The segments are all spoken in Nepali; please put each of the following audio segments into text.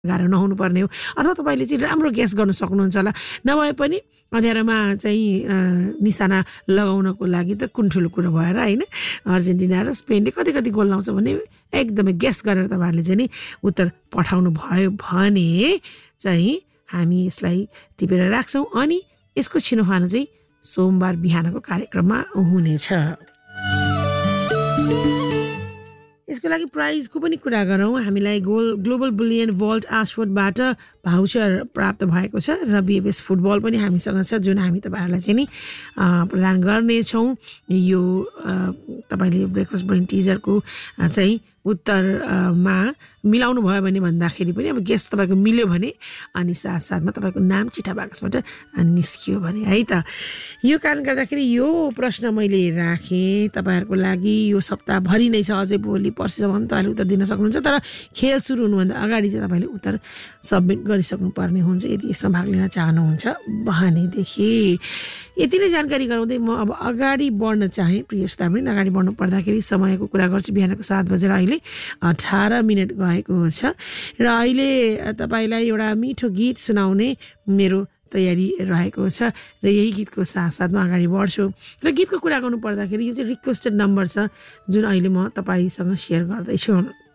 गाह्रो नहुनु पर्ने हो अथवा तपाईँले चाहिँ राम्रो गेस गर्न सक्नुहुन्छ होला नभए पनि अँध्यारोमा चाहिँ निशाना लगाउनको लागि त कुन ठुलो कुरो भएर होइन अर्जेन्टिना र स्पेनले कति कति गोल लाउँछ भन्ने एकदमै गेस गरेर तपाईँहरूले चाहिँ नि उत्तर पठाउनु भयो भने चाहिँ हामी यसलाई टिपेर राख्छौँ अनि यसको छिनोफानो चाहिँ सोमबार बिहानको कार्यक्रममा हुनेछ यसको लागि प्राइजको पनि कुरा गरौँ हामीलाई ग्लोबल बुलियन भोल्ट आशफोर्डबाट भाउचर प्राप्त भएको छ र बिएबएस फुटबल पनि हामीसँग छ जुन हामी तपाईँहरूलाई चाहिँ नि प्रदान गर्नेछौँ यो तपाईँले ब्रेकफास्ट ब्रेन टिजरको चाहिँ उत्तरमा मिलाउनु भयो भने भन्दाखेरि पनि अब गेस तपाईँको मिल्यो भने अनि साथसाथमा तपाईँको नाम चिठा बाकसबाट निस्कियो भने है त यो कारण गर्दाखेरि यो प्रश्न मैले राखेँ तपाईँहरूको लागि यो सप्ताहभरि नै छ अझै भोलि पर्सिसम्म तपाईँले उत्तर दिन सक्नुहुन्छ तर खेल सुरु हुनुभन्दा अगाडि चाहिँ तपाईँले उत्तर सबमिट गरिसक्नु पर्ने हुन्छ यदि यसमा भाग लिन चाहनुहुन्छ भनेदेखि यति नै जानकारी गराउँदै म अब अगाडि बढ्न चाहेँ प्रिय श्रोतावृन्द अगाडि बढ्नु पर्दाखेरि समयको कुरा गर्छु बिहानको 7 बजेर अहिले 18 मिनट गएको छ र अहिले तपाईँलाई एउटा मिठो गीत सुनाउने मेरो तयारी रहेको छ र यही गीतको साथसाथमा अगाडि बढ्छु र गीतको कुरा गर्नु पर्दाखेरि यो चाहिँ रिक्वेस्टेड नम्बर छ जुन अहिले म तपाईँसँग सेयर गर्दैछु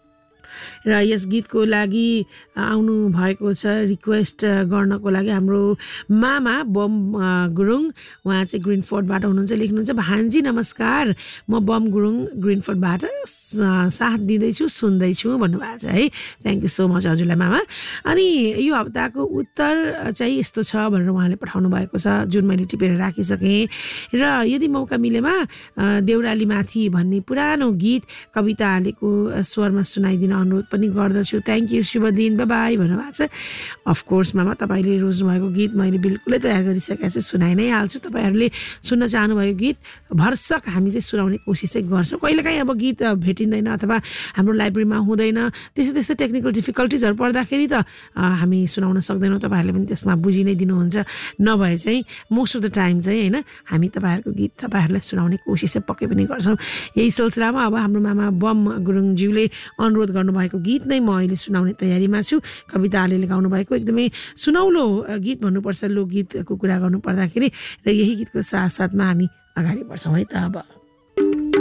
र यस गीतको लागि आउनु भएको छ रिक्वेस्ट गर्नको लागि हाम्रो मामा बम गुरुङ उहाँ चाहिँ ग्रिनफोर्डबाट हुनुहुन्छ लेख्नुहुन्छ भान्जी नमस्कार म बम गुरुङ ग्रिनफोर्डबाट साथ दिँदैछु सुन्दैछु भन्नुभएको छ है थ्याङ्क यू सो मच हजुरलाई मामा अनि यो हप्ताको उत्तर चाहिँ यस्तो छ भनेर उहाँले पठाउनु भएको छ जुन मैले टिपेर राखिसकेँ र यदि मौका मिलेमा देउराली माथि भन्ने पुरानो गीत कविता हालेको स्वरमा सुनाइदिन अनुरोध पनि गर्दछु थ्याङ्क यू शुभ दिन बाई भन्नुभएको छ अफकोर्स मामा तपाईँले रोज्नुभएको गीत मैले बिल्कुलै तयार गरिसकेको छु सुनाइ नै हाल्छु तपाईँहरूले सुन्न चाहनुभएको गीत भरसक हामी चाहिँ सुनाउने कोसिस चाहिँ गर्छौँ कहिलेकाहीँ अब गीत भेटिँदैन अथवा हाम्रो लाइब्रेरीमा हुँदैन त्यस्तो टेक्निकल डिफिकल्टिजहरू पर्दाखेरि त हामी सुनाउन सक्दैनौँ तपाईँहरूले पनि त्यसमा बुझि नै दिनुहुन्छ नभए चाहिँ मोस्ट अफ द टाइम चाहिँ होइन हामी तपाईँहरूको गीत तपाईँहरूलाई सुनाउने कोसिस चाहिँ पक्कै पनि गर्छौँ यही सिलसिलामा अब हाम्रो मामा बम गुरुङज्यूले अनुरोध गर्नुभएको गीत नै म अहिले सुनाउने तयारीमा छु कविता हालेले गाउनु भएको एकदमै सुनौलो गीत भन्नुपर्छ लोकगीतको कुरा गर्नु पर्दाखेरि र यही गीतको साथसाथमा हामी अगाडि बढ्छौँ है त अब